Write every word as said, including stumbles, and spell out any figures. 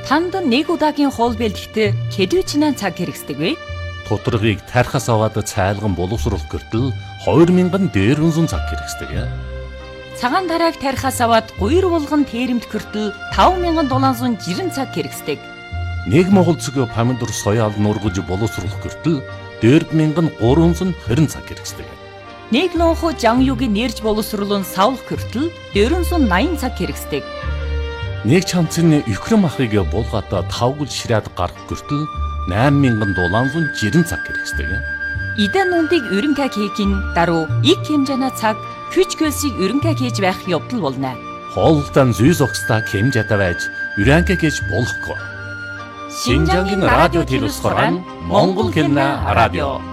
Танд нэг удаагийн хоол бэлтгэхэд хэдвэчнээ цаг хэрэгсдэг вэ? Тодорхойг тархас аваад цайлган боловсруулах гэртэл хоёр мянган дээрэнзэн цаг хэрэгсдэг. Цагаан тарааг тархас аваад гуйр булган тэрэмт гэртэл таван мянган долоон зуун жирэн цаг хэрэгсдэг. Нэг монгол цэгэ помидор соёал нургаж боловсруулах гэртэл дөрв мянган гурван хорин цаг хэрэгсдэг. Нэг лонхо жан югийн нэрж боловсруулан савлах гэртэл дөрвөн наян цаг хэрэгсдэг. Нэг чанцны Украин махыг булгаата тавгал ширээд гарах гэртэл найман мянган долоон зуун жирэн цаг хэрэгсдэг. Идэн нүндийг өрөнгө хийхин даруй их хэмжээний цаг хүч хөлсийг өрөнгө хийж байх явдал болно. Хоолтон зүйс огстой хэмжээтэй байж өрөнгө хийж болохгүй. Шинжангийн радио телевиз хорон Монгол хэлний радио